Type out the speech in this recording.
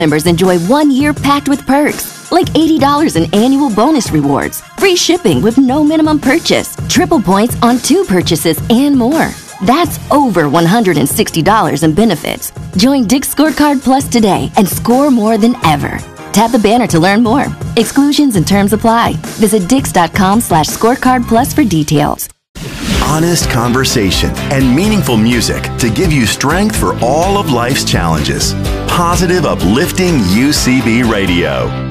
Members enjoy 1 year packed with perks, like $80 in annual bonus rewards, free shipping with no minimum purchase, triple points on 2 purchases, and more. That's over $160 in benefits. Join Dick's Scorecard Plus today and score more than ever. Tap the banner to learn more. Exclusions and terms apply. Visit dix.com/scorecard plus for details. Honest conversation and meaningful music to give you strength for all of life's challenges. Positive, uplifting UCB Radio.